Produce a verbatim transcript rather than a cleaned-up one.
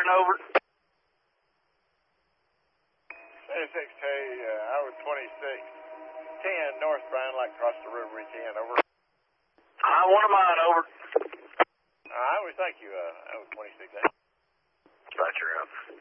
over. twenty-six K, uh, Highway twenty-six, ten North Bryan, like across the river we can, over. I want a mine, over. All right, we thank you, uh, Highway twenty-six. Roger, out.